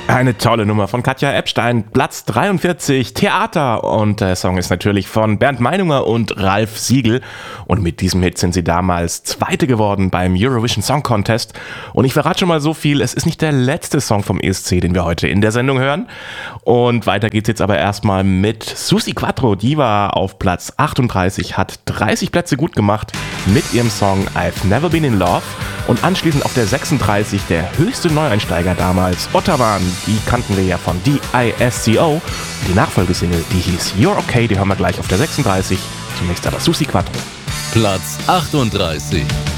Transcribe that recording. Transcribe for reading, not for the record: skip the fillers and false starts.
Eine tolle Nummer von Katja Epstein, Platz 43, Theater. Und der Song ist natürlich von Bernd Meinunger und Ralf Siegel. Und mit diesem Hit sind sie damals Zweite geworden beim Eurovision Song Contest. Und ich verrate schon mal so viel, es ist nicht der letzte Song vom ESC, den wir heute in der Sendung hören. Und weiter geht's jetzt aber erstmal mit Susi Quatro. Die war auf Platz 38, hat 30 Plätze gut gemacht mit ihrem Song I've Never Been in Love. Und anschließend auf der 36 der höchste Neueinsteiger damals, Ottawa. Die kannten wir ja von DISCO. Die Nachfolgesingle, die hieß You're Okay, die hören wir gleich auf der 36. Zunächst aber Susi Quatro. Platz 38.